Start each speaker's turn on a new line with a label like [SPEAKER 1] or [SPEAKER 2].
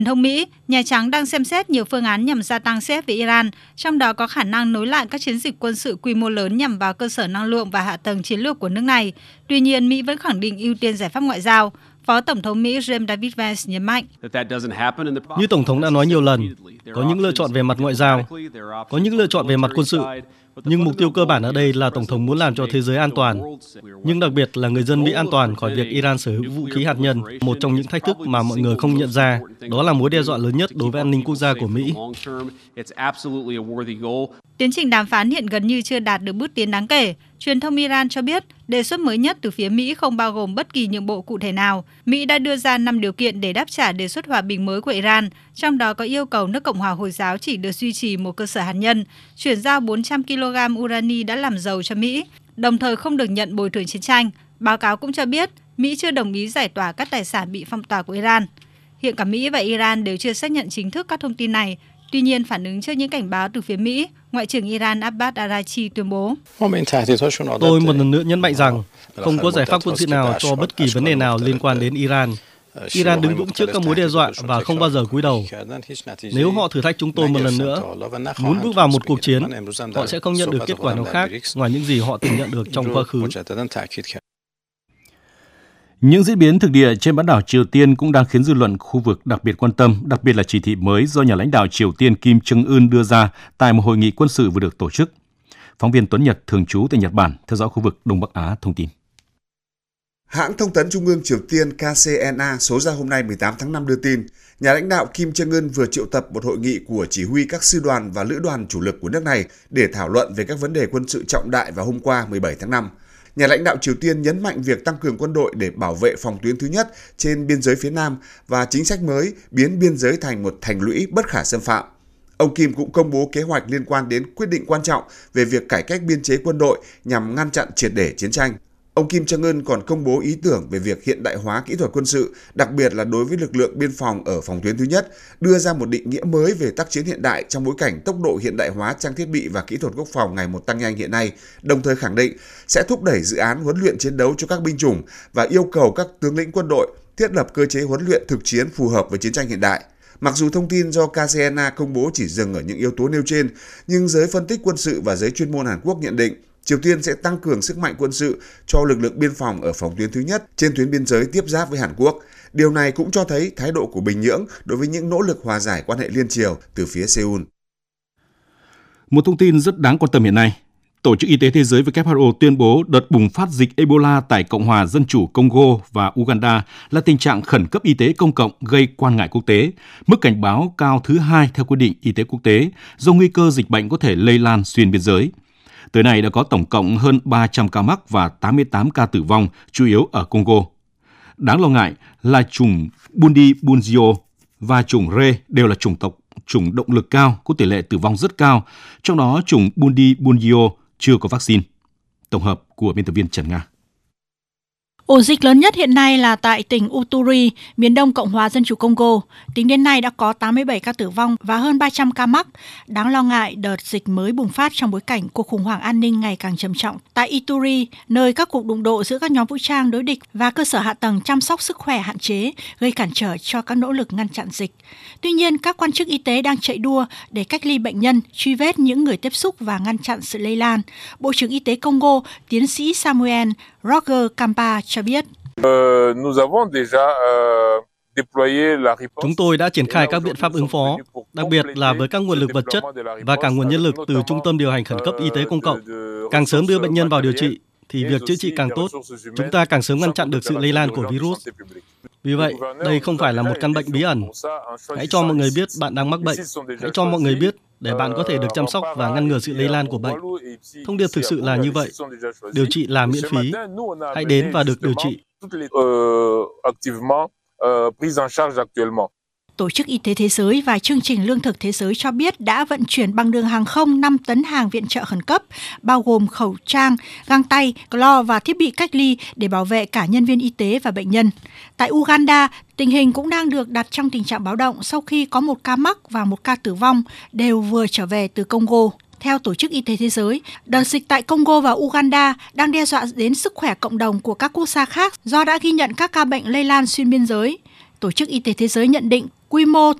[SPEAKER 1] Truyền thông Mỹ, Nhà Trắng đang xem xét nhiều phương án nhằm gia tăng sức ép với Iran, trong đó có khả năng nối lại các chiến dịch quân sự quy mô lớn nhằm vào cơ sở năng lượng và hạ tầng chiến lược của nước này. Tuy nhiên, Mỹ vẫn khẳng định ưu tiên giải pháp ngoại giao. Phó Tổng thống Mỹ James David Vance nhấn mạnh.
[SPEAKER 2] Như Tổng thống đã nói nhiều lần, có những lựa chọn về mặt ngoại giao, có những lựa chọn về mặt quân sự. Nhưng mục tiêu cơ bản ở đây là Tổng thống muốn làm cho thế giới an toàn, nhưng đặc biệt là người dân Mỹ an toàn khỏi việc Iran sở hữu vũ khí hạt nhân. Một trong những thách thức mà mọi người không nhận ra, đó là mối đe dọa lớn nhất đối với an ninh quốc gia của Mỹ.
[SPEAKER 1] Tiến trình đàm phán hiện gần như chưa đạt được bước tiến đáng kể. Truyền thông Iran cho biết, đề xuất mới nhất từ phía Mỹ không bao gồm bất kỳ nhượng bộ cụ thể nào. Mỹ đã đưa ra 5 điều kiện để đáp trả đề xuất hòa bình mới của Iran, trong đó có yêu cầu nước Cộng hòa Hồi giáo chỉ được duy trì một cơ sở hạt nhân, chuyển giao 400 kg urani đã làm giàu cho Mỹ, đồng thời không được nhận bồi thường chiến tranh. Báo cáo cũng cho biết, Mỹ chưa đồng ý giải tỏa các tài sản bị phong tỏa của Iran. Hiện cả Mỹ và Iran đều chưa xác nhận chính thức các thông tin này. Tuy nhiên, phản ứng trước những cảnh báo từ phía Mỹ, Ngoại trưởng Iran Abbas Araghchi tuyên bố.
[SPEAKER 2] Tôi một lần nữa nhấn mạnh rằng không có giải pháp quân sự nào cho bất kỳ vấn đề nào liên quan đến Iran. Iran đứng vững trước các mối đe dọa và không bao giờ cúi đầu. Nếu họ thử thách chúng tôi một lần nữa, muốn bước vào một cuộc chiến, họ sẽ không nhận được kết quả nào khác ngoài những gì họ từng nhận được trong quá khứ.
[SPEAKER 3] Những diễn biến thực địa trên bán đảo Triều Tiên cũng đang khiến dư luận khu vực đặc biệt quan tâm, đặc biệt là chỉ thị mới do nhà lãnh đạo Triều Tiên Kim Jong-un đưa ra tại một hội nghị quân sự vừa được tổ chức. Phóng viên Tuấn Nhật thường trú tại Nhật Bản theo dõi khu vực Đông Bắc Á thông tin.
[SPEAKER 4] Hãng thông tấn Trung ương Triều Tiên KCNA số ra hôm nay 18 tháng 5 đưa tin, nhà lãnh đạo Kim Jong-un vừa triệu tập một hội nghị của chỉ huy các sư đoàn và lữ đoàn chủ lực của nước này để thảo luận về các vấn đề quân sự trọng đại vào hôm qua 17 tháng 5. Nhà lãnh đạo Triều Tiên nhấn mạnh việc tăng cường quân đội để bảo vệ phòng tuyến thứ nhất trên biên giới phía Nam và chính sách mới biến biên giới thành một thành lũy bất khả xâm phạm. Ông Kim cũng công bố kế hoạch liên quan đến quyết định quan trọng về việc cải cách biên chế quân đội nhằm ngăn chặn triệt để chiến tranh. Ông Kim Jong-un còn công bố ý tưởng về việc hiện đại hóa kỹ thuật quân sự, đặc biệt là đối với lực lượng biên phòng ở phòng tuyến thứ nhất, đưa ra một định nghĩa mới về tác chiến hiện đại trong bối cảnh tốc độ hiện đại hóa trang thiết bị và kỹ thuật quốc phòng ngày một tăng nhanh hiện nay, đồng thời khẳng định sẽ thúc đẩy dự án huấn luyện chiến đấu cho các binh chủng và yêu cầu các tướng lĩnh quân đội thiết lập cơ chế huấn luyện thực chiến phù hợp với chiến tranh hiện đại. Mặc dù thông tin do KCNA công bố chỉ dừng ở những yếu tố nêu trên, nhưng giới phân tích quân sự và giới chuyên môn Hàn Quốc nhận định Triều Tiên sẽ tăng cường sức mạnh quân sự cho lực lượng biên phòng ở phòng tuyến thứ nhất trên tuyến biên giới tiếp giáp với Hàn Quốc. Điều này cũng cho thấy thái độ của Bình Nhưỡng đối với những nỗ lực hòa giải quan hệ liên triều từ phía Seoul.
[SPEAKER 3] Một thông tin rất đáng quan tâm hiện nay. Tổ chức Y tế Thế giới WHO tuyên bố đợt bùng phát dịch Ebola tại Cộng hòa Dân chủ Congo và Uganda là tình trạng khẩn cấp y tế công cộng gây quan ngại quốc tế, mức cảnh báo cao thứ 2 theo quy định y tế quốc tế do nguy cơ dịch bệnh có thể lây lan xuyên biên giới. Tới nay đã có tổng cộng hơn 300 ca mắc và 88 ca tử vong, chủ yếu ở Congo. Đáng lo ngại là chủng Bundibugyo và chủng Re đều là chủng động lực cao, có tỷ lệ tử vong rất cao, trong đó chủng Bundibugyo chưa có vaccine. Tổng hợp của biên tập viên Trần Nga.
[SPEAKER 5] Ổ dịch lớn nhất hiện nay là tại tỉnh Uturi, miền đông Cộng hòa Dân chủ Congo. Tính đến nay đã có 87 ca tử vong và hơn 300 ca mắc. Đáng lo ngại, đợt dịch mới bùng phát trong bối cảnh cuộc khủng hoảng an ninh ngày càng trầm trọng. Tại Ituri, nơi các cuộc đụng độ giữa các nhóm vũ trang đối địch và cơ sở hạ tầng chăm sóc sức khỏe hạn chế, gây cản trở cho các nỗ lực ngăn chặn dịch. Tuy nhiên, các quan chức y tế đang chạy đua để cách ly bệnh nhân, truy vết những người tiếp xúc và ngăn chặn sự lây lan. Bộ trưởng Y tế Congo, tiến sĩ Samuel Roger Kampa cho biết.
[SPEAKER 2] Chúng tôi đã triển khai các biện pháp ứng phó, đặc biệt là với các nguồn lực vật chất và cả nguồn nhân lực từ Trung tâm điều hành khẩn cấp y tế công cộng. Càng sớm đưa bệnh nhân vào điều trị, thì việc chữa trị càng tốt. Chúng ta càng sớm ngăn chặn được sự lây lan của virus. Vì vậy, đây không phải là một căn bệnh bí ẩn. Hãy cho mọi người biết bạn đang mắc bệnh. Hãy cho mọi người biết để bạn có thể được chăm sóc và ngăn ngừa sự lây lan của bệnh. Thông điệp thực sự là như vậy. Điều trị là miễn phí. Hãy đến và được điều trị.
[SPEAKER 5] Tổ chức Y tế Thế giới và Chương trình Lương thực Thế giới cho biết đã vận chuyển bằng đường hàng không 5 tấn hàng viện trợ khẩn cấp, bao gồm khẩu trang, găng tay, clo và thiết bị cách ly để bảo vệ cả nhân viên y tế và bệnh nhân. Tại Uganda, tình hình cũng đang được đặt trong tình trạng báo động sau khi có một ca mắc và một ca tử vong đều vừa trở về từ Congo. Theo Tổ chức Y tế Thế giới, đợt dịch tại Congo và Uganda đang đe dọa đến sức khỏe cộng đồng của các quốc gia khác do đã ghi nhận các ca bệnh lây lan xuyên biên giới. Tổ chức Y tế Thế giới nhận định quy mô